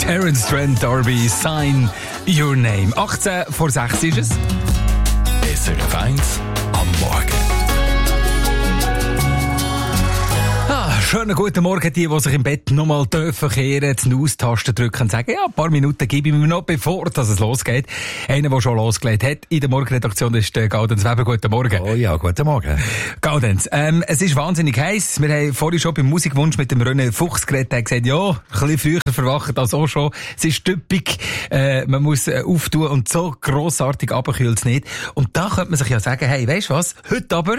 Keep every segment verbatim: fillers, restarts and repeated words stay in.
Terence Trent D'Arby, Sign Your Name. achtzehn vor sechs ist es. S R F eins am Morgen. Ah, schönen guten Morgen, die, die sich im Bett nochmal dürfen kehren, die Snooze-Taste drücken und sagen, ja, ein paar Minuten gebe ich mir noch, bevor dass es losgeht. Einer, der schon losgelegt hat in der Morgenredaktion, ist der Gaudenz Weber. Guten Morgen. Oh ja, guten Morgen. Gaudenz, ähm, es ist wahnsinnig heiß. Wir haben vorhin schon beim Musikwunsch mit dem René Fuchs geredet, der hat gesagt, ja, ein bisschen früher verwachen als auch schon. Es ist typisch, äh, man muss äh, auftun und so grossartig runterkühlt es nicht. Und da könnte man sich ja sagen, hey, weisst du was, heute aber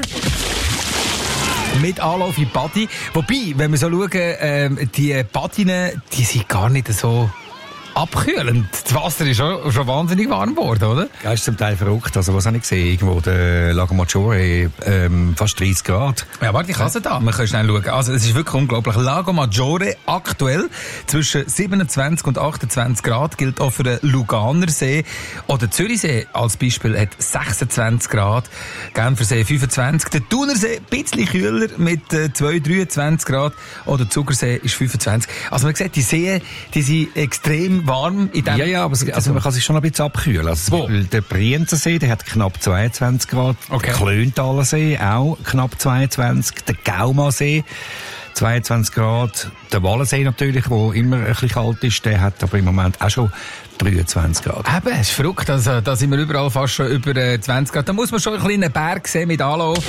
mit Anlauf in Badi. Wobei, wenn wir so schauen, ähm, die Badinen, die sind gar nicht so abkühlend. Das Wasser ist schon, schon wahnsinnig warm geworden, oder? Ja, ist zum Teil verrückt. Also, was habe ich gesehen? Irgendwo der Lago Maggiore, ähm, fast dreißig Grad. Ja, warte, ich kann es da. Man kann schnell schauen. Also, es ist wirklich unglaublich. Lago Maggiore aktuell zwischen siebenundzwanzig und achtundzwanzig Grad, gilt auch für den Luganersee. Oder Zürichsee als Beispiel hat sechsundzwanzig Grad. Genfersee fünfundzwanzig. Der Thunersee ein bisschen kühler mit äh, zwei, dreiundzwanzig Grad. Oder Zugersee ist fünfundzwanzig. Also, man sieht, die Seen, die sind extrem warm in dem. Ja, ja, aber es, also man kann sich schon ein bisschen abkühlen. Also zum Beispiel der Brienzensee, der hat knapp zweiundzwanzig Grad. Okay. Der Klöntaler See auch knapp zweiundzwanzig. Der Gaumasee zweiundzwanzig Grad. Der Wallensee natürlich, wo immer ein bisschen kalt ist, der hat aber im Moment auch schon dreiundzwanzig Grad. Eben, es ist verrückt. Also, da sind wir überall fast schon über äh, zwanzig Grad. Da muss man schon einen kleinen Berg sehen mit Anlauf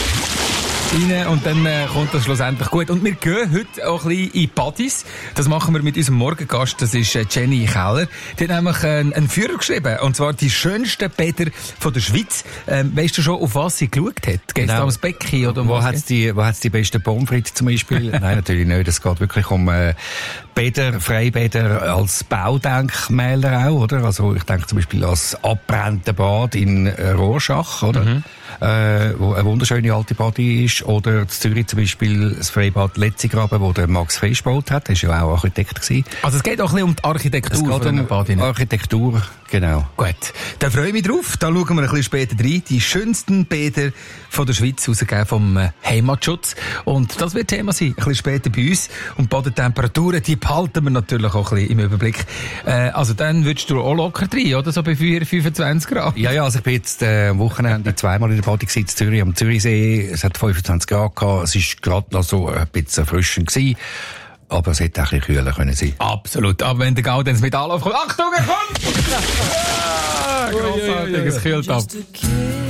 rein und dann äh, kommt das schlussendlich gut. Und wir gehen heute auch ein bisschen in Badis. Das machen wir mit unserem Morgengast, das ist äh, Jenny Keller. Die hat nämlich äh, einen Führer geschrieben, und zwar die schönsten Bäder von der Schweiz. Ähm, weißt du schon, auf was sie geschaut hat? Geht es Genau. da ums Becken? Oder um wo hat's die, wo hat's die besten Pommes frites zum Beispiel? Nein, natürlich nicht. Es geht wirklich um äh, Bäder, Freibäder als Baudenkmäler auch, oder? Also ich denke zum Beispiel an das abbrennende Bad in äh, Rorschach, oder? Mhm. Äh, wo eine wunderschöne alte Badi ist. Oder in Zürich zum Beispiel das Freibad Letzigraben, wo der Max Frisch gebaut hat. Der war ja auch Architekt gewesen. Also es geht auch ein bisschen um die Architektur. Es geht von um Badinnen. Architektur, genau. Gut, dann freue ich mich drauf. Da schauen wir ein bisschen später rein. Die schönsten Bäder von der Schweiz, rausgegeben vom äh, Heimatschutz. Und das wird Thema sein, ein bisschen später bei uns. Und die Bodentemperaturen, die behalten wir natürlich auch ein bisschen im Überblick. Äh, also dann würdest du auch locker rein, oder? So bei fünfundzwanzig Grad. Ja, ja, also ich bin jetzt äh, am Wochenende zweimal in der Badi in Zürich, am Zürichsee. Es hat fünfundzwanzig Grad gehabt. Es war gerade noch so ein bisschen erfrischend gewesen. Aber es hätte auch ein bisschen kühler können sein. Absolut. Aber wenn der Gaudenz mit Anlauf kommt, Achtung, er kommt! Ja, grossartig, es kühlt ab.